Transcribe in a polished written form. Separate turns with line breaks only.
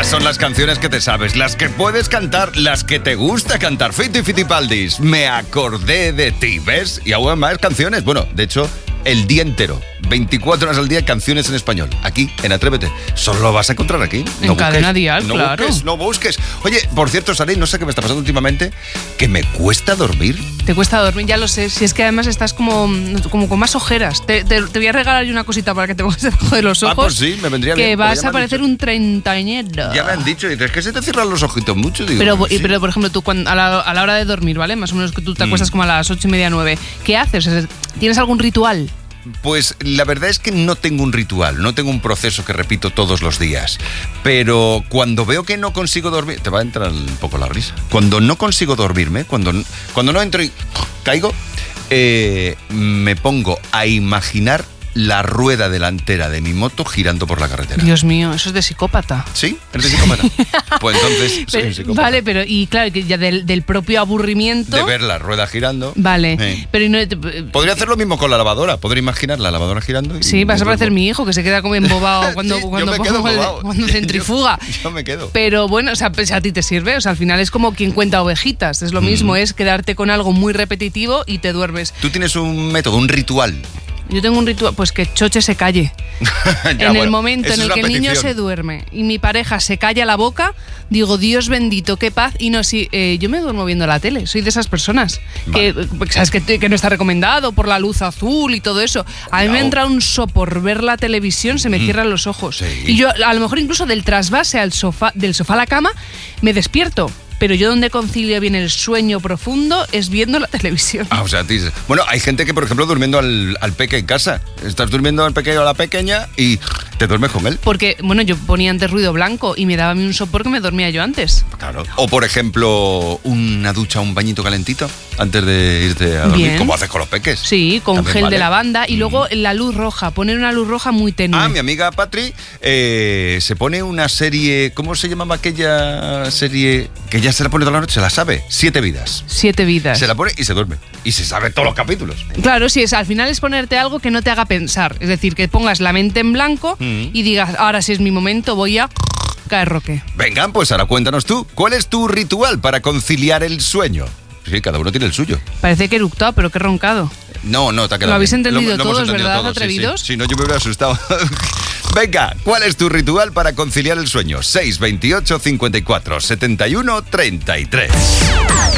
son las canciones que te sabes, las que puedes cantar, las que te gusta cantar. Fito y Fitipaldis, me acordé de ti, ¿ves? Y aún más canciones. Bueno, de hecho, el día entero, 24 horas al día, canciones en español. Aquí, en Atrévete. Solo lo vas a encontrar aquí.
En Cadena Dial, claro.
No busques. Oye, por cierto, Saray, no sé qué me está pasando últimamente, que me cuesta dormir.
Te cuesta dormir, ya lo sé. Si es que además estás como con más ojeras. Te voy a regalar yo una cosita para que te pongas debajo de los ojos.
Pues sí, me vendría bien.
Que vas a parecer un treintañero.
Ya me han dicho, dices, que se te cierran los ojitos mucho. Digo,
pero,
sí.
pero, por ejemplo, tú a la hora de dormir, ¿vale? Más o menos que tú te acuestas como a las 8:30, 9. ¿Qué haces? ¿Tienes algún ritual?
Pues la verdad es que no tengo un ritual, no tengo un proceso que repito todos los días. Pero cuando veo que no consigo dormir, te va a entrar un poco la risa. Cuando no consigo dormirme, cuando no entro y caigo, me pongo a imaginar la rueda delantera de mi moto girando por la carretera.
Dios mío, eso es de psicópata.
¿Sí? ¿Eres de psicópata? Pues entonces soy un psicópata.
Vale, pero y claro, que ya del propio aburrimiento...
De ver la rueda girando.
Vale, pero...
Podría hacer lo mismo con la lavadora. Podría imaginar la lavadora girando.
Sí, vas a parecer mi hijo, que se queda como embobado cuando centrifuga.
Yo me quedo.
Pero bueno, o sea, pues a ti te sirve. O sea, al final es como quien cuenta ovejitas. Es lo mismo, es quedarte con algo muy repetitivo y te duermes.
Tú tienes un método, un ritual.
Yo tengo un ritual, pues que Choche se calle. El momento en el que el niño se duerme y mi pareja se calla la boca, digo, Dios bendito, qué paz. Y no, sí, yo me duermo viendo la tele, soy de esas personas. Vale. Que sabes que no está recomendado por la luz azul y todo eso. A mí me entra un sopor ver la televisión, se me cierran los ojos. Sí. Y yo, a lo mejor incluso del trasvase del sofá a la cama, me despierto. Pero yo donde concilio bien el sueño profundo es viendo la televisión.
O sea, bueno, hay gente que, por ejemplo, durmiendo al peque en casa. Estás durmiendo al pequeño o a la pequeña y te duermes con él.
Porque, bueno, yo ponía antes ruido blanco y me daba a mí un sopor que me dormía yo antes.
Claro. O, por ejemplo, una ducha, un bañito calentito antes de irte a dormir. Bien. Como haces con los peques.
Sí, con también gel de lavanda. Y luego la luz roja, poner una luz roja muy tenue.
Mi amiga Patri se pone una serie, ¿cómo se llamaba aquella serie? Que ya se la pone toda la noche, se la sabe. 7 vidas.
7 vidas.
Se la pone y se duerme. Y se sabe todos los capítulos.
Claro, sí, al final es ponerte algo que no te haga pensar. Es decir, que pongas la mente en blanco y digas, ahora sí es mi momento, voy a caer roque.
Venga, pues ahora cuéntanos tú, ¿cuál es tu ritual para conciliar el sueño? Sí, cada uno tiene el suyo.
Parece que he eructado, pero que he roncado.
No, te ha quedado.
Lo habéis entendido
lo
todos, ¿verdad, todos, atrevidos?
Sí, no, yo me hubiera asustado. Venga, ¿cuál es tu ritual para conciliar el sueño? 628 54 71 33.